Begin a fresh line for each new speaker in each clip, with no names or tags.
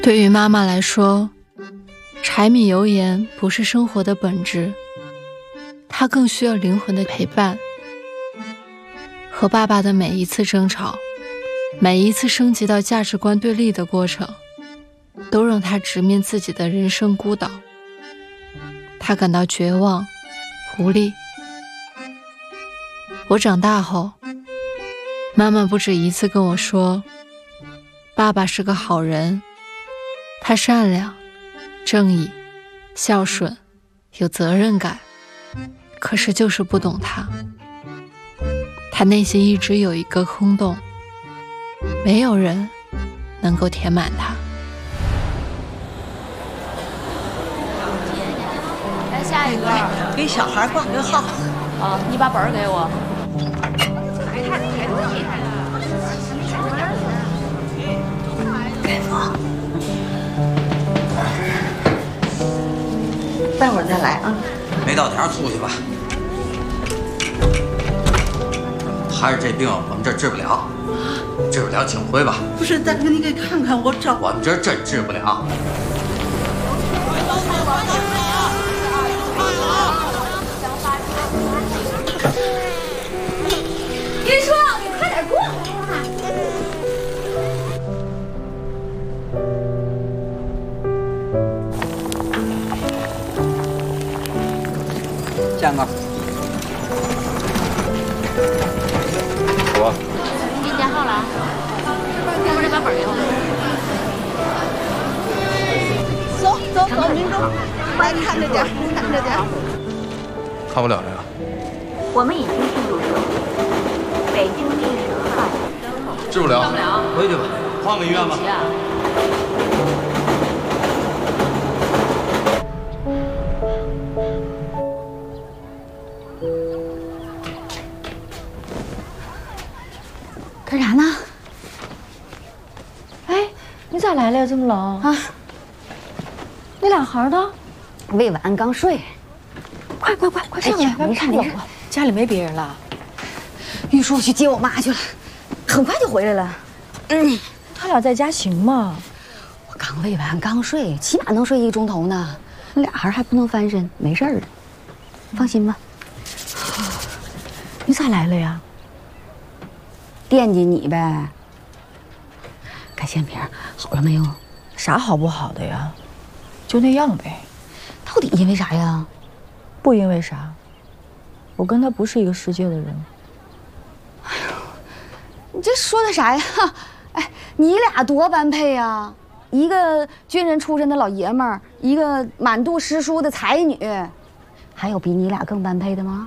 对于妈妈来说，柴米油盐不是生活的本质，她更需要灵魂的陪伴。和爸爸的每一次争吵，每一次升级到价值观对立的过程，都让她直面自己的人生孤岛。她感到绝望、无力。我长大后，妈妈不止一次跟我说，爸爸是个好人，他善良、正义、孝顺，有责任感，可是就是不懂他。他内心一直有一个空洞，没有人能够填满它。
来下一个，
给小孩挂个号。
啊，你把本儿给我。
待会儿再来啊。
没到点儿出去吧。还是这病我们这儿治不了，治不了请回吧。
不是，大哥，你给看看我找。
我们这儿真治不了。
林叔，你快点过来！
见过。我。
给你加号了啊！一会儿再把本儿给我。
走，民众，来看着点，看着点。
看不了这个。
我们已经进入手北京第10号。
治不了。
上不了。
回去吧，换个医院吧。
干啥呢？
哎，你咋来了呀？这么冷
啊？
那俩孩儿呢？
喂完刚睡。快上来！
没看冷了，家里没别人了。
玉树去接我妈去了，很快就回来了。
他俩在家行吗？
我刚喂完刚睡，起码能睡1个钟头呢。那俩孩儿还不能翻身，没事儿。放心吧。
你咋来了呀？
惦记你呗。改馅饼好了没有？
啥好不好的呀？就那样呗。
到底因为啥呀？
不因为啥。我跟他不是一个世界的人。
哎呦，你这说的啥呀？哎，你俩多般配呀！一个军人出身的老爷们儿，一个满肚诗书的才女，还有比你俩更般配的吗？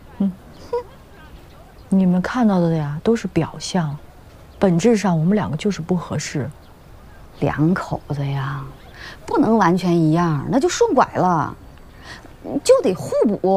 你们看到的呀，都是表象，本质上我们两个就是不合适。
两口子呀，不能完全一样，那就顺拐了，就得互补。